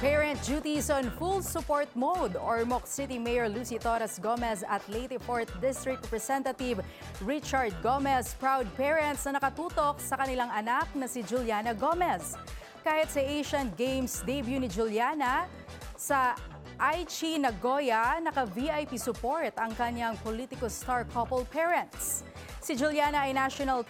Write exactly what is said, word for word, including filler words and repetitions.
Parent duties on full support mode. Ormoc City Mayor Lucy Torres Gomez at Leyte fourth District Representative Richard Gomez, proud parents na nakatutok sa kanilang anak na si Juliana Gomez. Kahit sa Asian Games debut ni Juliana, sa Aichi Nagoya, naka-V I P support ang kanyang political star couple parents. Si Juliana ay national